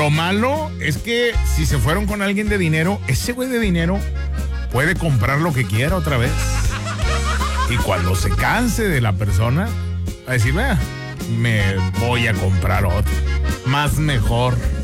Lo malo es que si se fueron con alguien de dinero, ese güey de dinero puede comprar lo que quiera otra vez. Y cuando se canse de la persona, va a decir, vea, me voy a comprar otro, más mejor.